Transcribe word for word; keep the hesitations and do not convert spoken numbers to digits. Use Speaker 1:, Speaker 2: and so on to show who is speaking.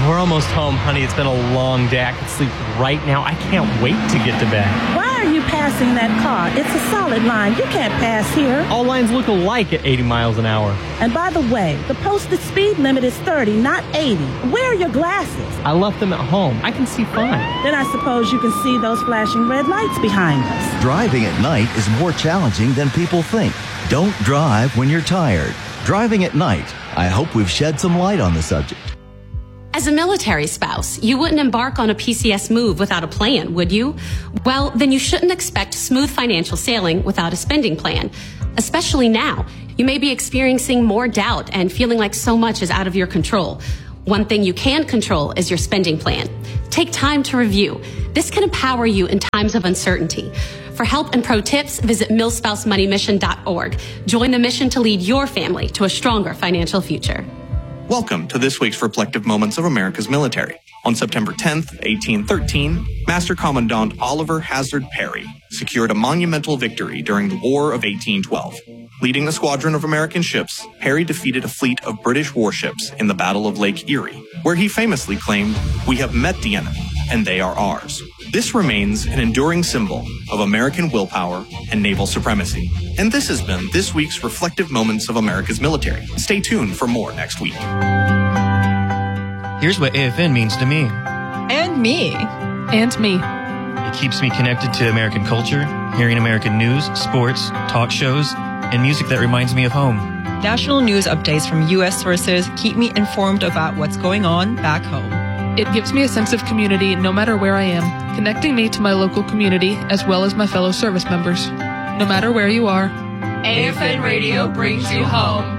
Speaker 1: We're almost home, honey. It's been a long day. I could sleep right now. I can't wait to get to bed.
Speaker 2: Why are you passing that car? It's a solid line. You can't pass here.
Speaker 1: All lines look alike at eighty miles an hour.
Speaker 2: And by the way, the posted speed limit is thirty, not eighty. Where are your glasses?
Speaker 1: I left them at home. I can see fine.
Speaker 2: Then I suppose you can see those flashing red lights behind us.
Speaker 3: Driving at night is more challenging than people think. Don't drive when you're tired. Driving at night. I hope we've shed some light on the subject.
Speaker 4: As a military spouse, you wouldn't embark on a P C S move without a plan, would you? Well, then you shouldn't expect smooth financial sailing without a spending plan. Especially now, you may be experiencing more doubt and feeling like so much is out of your control. One thing you can control is your spending plan. Take time to review. This can empower you in times of uncertainty. For help and pro tips, visit milspouse money mission dot org. Join the mission to lead your family to a stronger financial future.
Speaker 5: Welcome to this week's Reflective Moments of America's Military. On September tenth, eighteen thirteen, Master Commandant Oliver Hazard Perry secured a monumental victory during the War of eighteen twelve. Leading a squadron of American ships, Perry defeated a fleet of British warships in the Battle of Lake Erie, where he famously claimed, "We have met the enemy, and they are ours." This remains an enduring symbol of American willpower and naval supremacy. And this has been this week's Reflective Moments of America's Military. Stay tuned for more next week.
Speaker 6: Here's what A F N means to me.
Speaker 7: And me.
Speaker 8: And me.
Speaker 6: It keeps me connected to American culture, hearing American news, sports, talk shows, and music that reminds me of home.
Speaker 7: National news updates from U S sources keep me informed about what's going on back home.
Speaker 8: It gives me a sense of community no matter where I am, connecting me to my local community as well as my fellow service members. No matter where you are,
Speaker 9: A F N Radio brings you home.